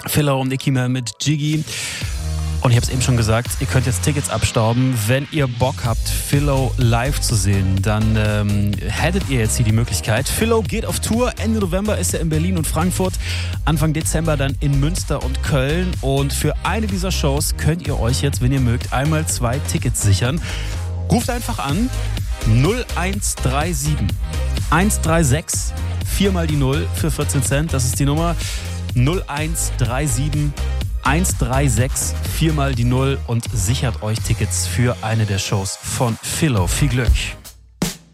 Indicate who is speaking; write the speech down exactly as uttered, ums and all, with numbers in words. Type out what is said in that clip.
Speaker 1: Philo und Nicky Man mit Jiggy. Und ich habe es eben schon gesagt, ihr könnt jetzt Tickets abstauben. Wenn ihr Bock habt, Philo live zu sehen, dann ähm, hättet ihr jetzt hier die Möglichkeit. Philo geht auf Tour. Ende November ist er in Berlin und Frankfurt. Anfang Dezember dann in Münster und Köln. Und für eine dieser Shows könnt ihr euch jetzt, wenn ihr mögt, einmal zwei Tickets sichern. Ruft einfach an null eins drei sieben eins drei sechs vier mal die null für vierzehn Cent. Das ist die Nummer null eins drei sieben eins drei sechs vier mal die null und sichert euch Tickets für eine der Shows von Philo. Viel Glück!